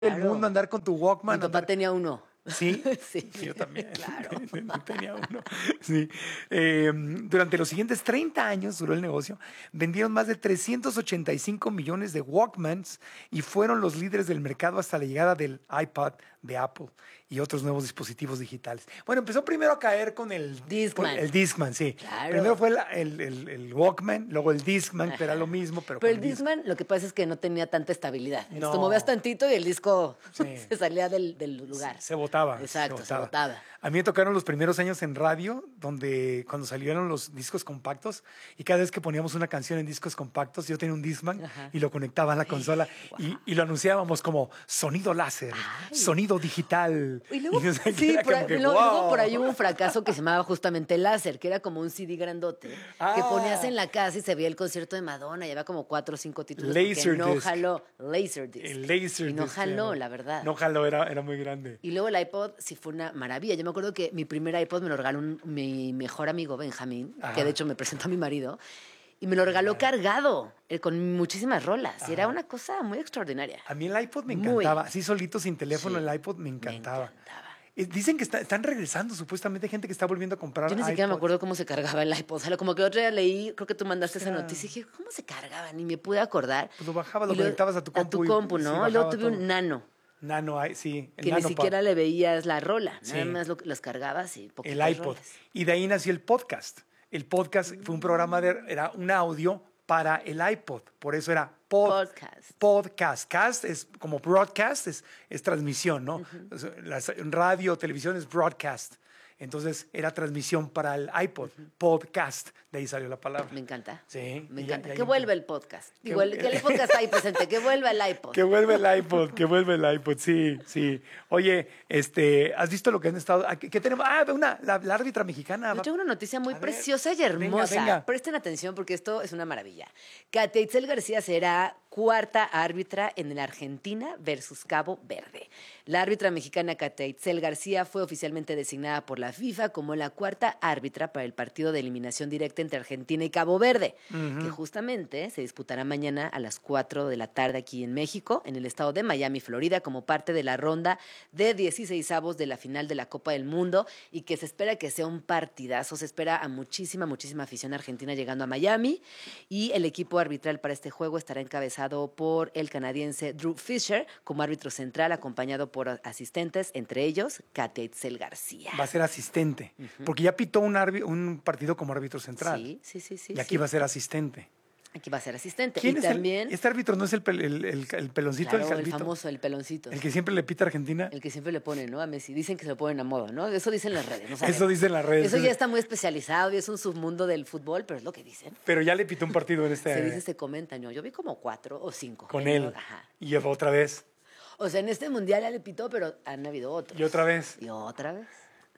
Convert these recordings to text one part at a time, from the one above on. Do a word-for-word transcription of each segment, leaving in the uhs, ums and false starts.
el mundo, andar con tu Walkman. Mi papá andar... tenía uno. ¿Sí? Sí. Yo también. Claro. Tenía uno. Sí. Eh, durante los siguientes treinta años duró el negocio. Vendieron más de trescientos ochenta y cinco millones de Walkmans y fueron los líderes del mercado hasta la llegada del iPod de Apple y otros nuevos dispositivos digitales. Bueno, empezó primero a caer con el Discman. El Discman, sí. Claro. Primero fue la, el, el, el Walkman, luego el Discman, Ajá. que era lo mismo. Pero, pero el Discman, lo que pasa es que no tenía tanta estabilidad. No. Entonces, movías tantito y el disco sí. se salía del, del lugar. Se, se botaba. Exacto, se botaba. se botaba. A mí me tocaron los primeros años en radio, donde cuando salieron los discos compactos, y cada vez que poníamos una canción en discos compactos, yo tenía un Discman Ajá. y lo conectaba a la consola wow. y, y lo anunciábamos como sonido láser, Ay. sonido digital. Y luego, y no sé, sí, por ahí, que, luego, wow. luego por ahí hubo un fracaso que se llamaba justamente láser, que era como un C D grandote, ah. que ponías en la casa y se veía el concierto de Madonna, y había como cuatro o cinco títulos. Laser no jaló, Laserdisc. El Laserdisc. Y no jaló, la verdad. No jaló, era, era muy grande. Y luego el iPod sí fue una maravilla. Yo me acuerdo que mi primer iPod me lo regaló un, mi mejor amigo Benjamín, Ajá. que de hecho me presentó a mi marido, y me lo regaló Ajá. cargado, eh, con muchísimas rolas. Ajá. Y era una cosa muy extraordinaria. A mí el iPod me encantaba. Muy. Así solito, sin teléfono, sí. el iPod me encantaba. Me encantaba. Dicen que está, están regresando, supuestamente, gente que está volviendo a comprar Yo ni siquiera iPod. Me acuerdo cómo se cargaba el iPod. O sea, como que otro día leí, creo que tú mandaste esa noticia y dije, ¿cómo se cargaba? Ni me pude acordar. Pues lo bajabas, lo conectabas a tu compu. A tu compu, y, ¿no? Sí, y luego tuve todo. un nano. Nano, sí. Que ni siquiera pop. Le veías la rola. Sí. Nada más lo, las cargabas y poquitas El iPod. rolas. Y de ahí nació el podcast. El podcast fue un programa de... Era un audio para el iPod. Por eso era pod, podcast. Podcast. Cast es como broadcast, es, es transmisión, ¿no? Uh-huh. La radio, televisión es broadcast. Entonces era transmisión para el iPod, uh-huh. podcast. De ahí salió la palabra. Me encanta. Sí. Me encanta. Ya, ya, que vuelva el podcast. Digo, el, que el podcast ahí presente, que vuelva el iPod. Que vuelva el iPod, que vuelva el iPod, sí, sí. Oye, este, ¿has visto lo que han estado? ¿Qué tenemos? Ah, una, la, la árbitra mexicana. Yo tengo una noticia muy preciosa y hermosa. Venga, venga. Presten atención porque esto es una maravilla. Katia Itzel García será cuarta árbitra en el Argentina versus Cabo Verde. La árbitra mexicana Katia Itzel García fue oficialmente designada por la FIFA como la cuarta árbitra para el partido de eliminación directa entre Argentina y Cabo Verde, uh-huh. que justamente se disputará mañana a las cuatro de la tarde aquí en México, en el estado de Miami, Florida, como parte de la ronda de dieciseisavos de la final de la Copa del Mundo, y que se espera que sea un partidazo. Se espera a muchísima, muchísima afición argentina llegando a Miami, y el equipo arbitral para este juego estará encabezado por el canadiense Drew Fisher como árbitro central, acompañado por asistentes, entre ellos Katia Itzel García. Va a ser asistente, uh-huh. porque ya pitó un, arbi- un partido como árbitro central. Sí, sí, sí. sí y aquí sí. va a ser asistente. Aquí va a ser asistente. ¿Quién y es también, el, este árbitro no es el, pel, el, el, el peloncito, claro, el calvito? El famoso, el peloncito. El que siempre le pita a Argentina. El que siempre le pone, ¿no? A Messi. Dicen que se lo ponen a modo, ¿no? Eso dicen las redes. No Eso dicen las redes. Eso ya está muy especializado y es un submundo del fútbol, pero es lo que dicen. Pero ya le pitó un partido en este... Se dice, se comenta, ¿no? Yo vi como cuatro o cinco. Con él. Ajá. Y otra vez. O sea, en este mundial ya le pitó, pero han habido otros. Y otra vez. Y otra vez.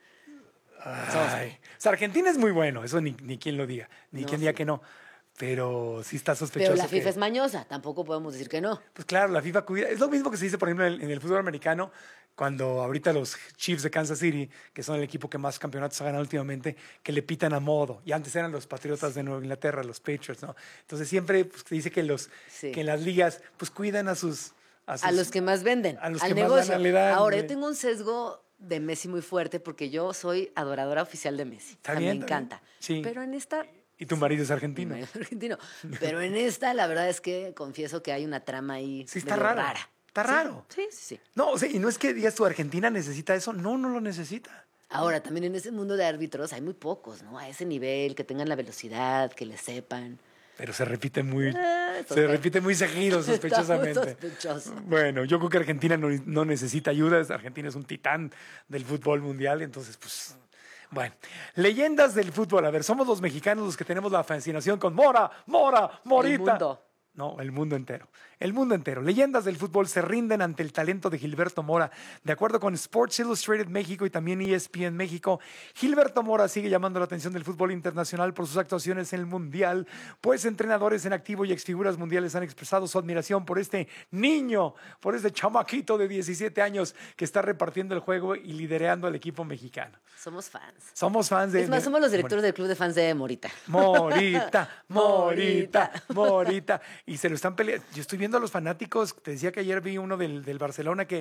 Ay. O sea, Argentina es muy bueno, eso ni, ni quien lo diga, ni no, quien diga sí. que no. Pero sí está sospechoso. Pero la FIFA que... es mañosa, tampoco podemos decir que no. Pues claro, la FIFA cuida. Es lo mismo que se dice, por ejemplo, en el, en el fútbol americano, cuando ahorita los Chiefs de Kansas City, que son el equipo que más campeonatos ha ganado últimamente, que le pitan a modo. Y antes eran los Patriotas sí. de Nueva Inglaterra, los Patriots, ¿no? Entonces siempre pues, se dice que, los, sí. que en las ligas pues cuidan a sus... A, sus, a los que más venden, a los al que negocio. Más dan, Ahora, yo tengo un sesgo de Messi muy fuerte porque yo soy adoradora oficial de Messi. Está bien, me encanta. Sí. Pero en esta... Y tu marido es argentino. Es argentino. Pero en esta, la verdad es que confieso que hay una trama ahí sí, está rara. rara. Está raro. Sí, sí, sí. No, o sea, y no es que digas tu Argentina necesita eso. No, no lo necesita. Ahora, también en ese mundo de árbitros hay muy pocos, ¿no? A ese nivel, que tengan la velocidad, que le sepan. Pero se repite muy, ah, se repite muy seguido, sospechosamente. Muy sospechoso. Bueno, yo creo que Argentina no, no necesita ayuda. Argentina es un titán del fútbol mundial, entonces, pues... Bueno, leyendas del fútbol. A ver, somos los mexicanos los que tenemos la fascinación con Mora, Mora, Morita. El mundo. No, el mundo entero. El mundo entero. Leyendas del fútbol se rinden ante el talento de Gilberto Mora. De acuerdo con Sports Illustrated México y también E S P N México, Gilberto Mora sigue llamando la atención del fútbol internacional por sus actuaciones en el Mundial, pues entrenadores en activo y exfiguras mundiales han expresado su admiración por este niño, por este chamaquito de diecisiete años que está repartiendo el juego y liderando al equipo mexicano. Somos fans. Somos fans de... Es más, somos los directores del club de fans de Morita. Morita, Morita, Morita. Y se lo están peleando. Yo estoy viendo diciendo a los fanáticos, te decía que ayer vi uno del, del Barcelona que